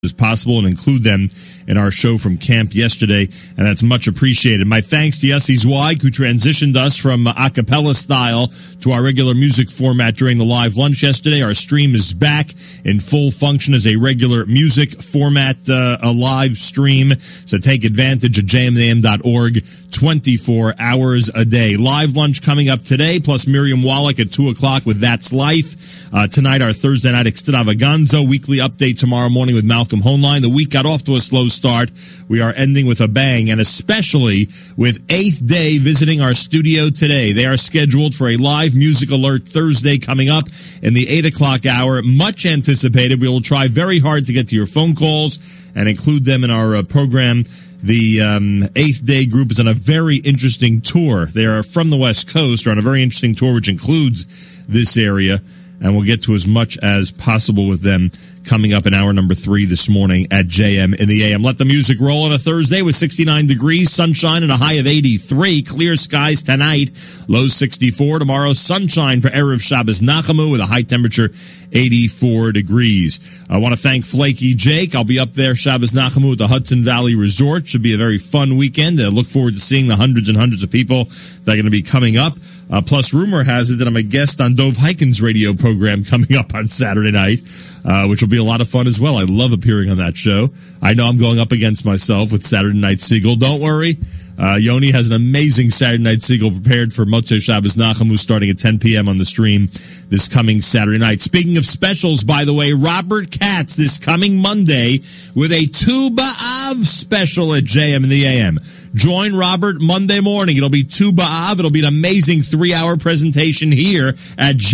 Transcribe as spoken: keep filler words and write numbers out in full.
as possible and include them in our show from camp yesterday, and that's much appreciated. My thanks to Yossi Zweig, who transitioned us from a cappella style to our regular music format during the live lunch yesterday. Our stream is back in full function as a regular music format, uh, a live stream, so take advantage of j m a m dot org twenty-four hours a day. Live lunch coming up today, plus Miriam Wallach at two o'clock with That's Life. Uh, tonight, our Thursday night extravaganza, weekly update tomorrow morning with Malcolm Hoenlein. The week got off to a slow start. We are ending with a bang, and especially with Eighth Day visiting our studio today. They are scheduled for a live music alert Thursday coming up in the eight o'clock hour. Much anticipated. We will try very hard to get to your phone calls and include them in our uh, program. The um, Eighth Day group is on a very interesting tour. They are from the West Coast. They're on a very interesting tour, which includes this area. And we'll get to as much as possible with them coming up in hour number three this morning at J M in the A M. Let the music roll on a Thursday with sixty-nine degrees, sunshine, and a high of eighty-three. Clear skies tonight, low sixty-four. Tomorrow, sunshine for Erev Shabbos Nachamu with a high temperature eighty-four degrees. I want to thank Flaky Jake. I'll be up there Shabbos Nachamu at the Hudson Valley Resort. Should be a very fun weekend. I look forward to seeing the hundreds and hundreds of people that are going to be coming up. Uh, plus, rumor has it that I'm a guest on Dov Hikien's radio program coming up on Saturday night, uh, which will be a lot of fun as well. I love appearing on that show. I know I'm going up against myself with Saturday Night Siegel. Don't worry. Uh, Yoni has an amazing Saturday Night Siegel prepared for Motzei Shabbos Nachamu starting at ten p.m. on the stream this coming Saturday night. Speaking of specials, by the way, Robert Katz this coming Monday with a Tu B'Av special at J M in the A M. Join Robert Monday morning. It'll be Tu B'Av. It'll be an amazing three-hour presentation here at J M.